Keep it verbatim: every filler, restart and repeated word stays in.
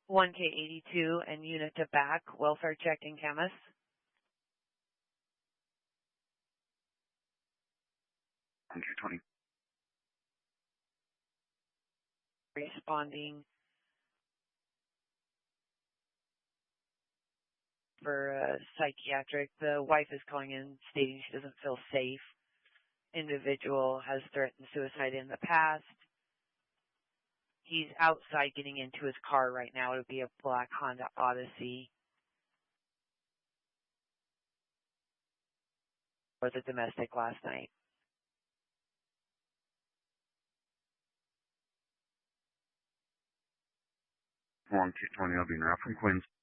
one K eighty-two and unit to back, welfare check in Camas. one K twenty. Responding for uh, psychiatric. The wife is calling in stating she doesn't feel safe. Individual has threatened suicide in the past. He's outside getting into his car right now. It would be a black Honda Odyssey. Was a domestic last night. one K twenty, I'll be in route from Queens.